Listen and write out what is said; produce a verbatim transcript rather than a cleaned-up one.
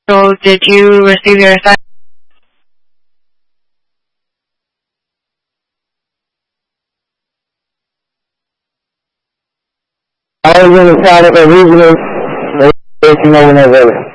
So did you receive your assignment? I was in the side of a regional, over and over.